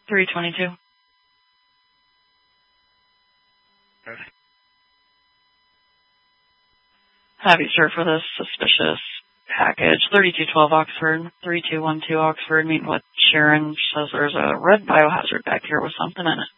322. Okay. Have you, sir, for this suspicious package. 3212 Oxford, 3212 Oxford, meeting with Sharon. Says there's a red biohazard back here with something in it.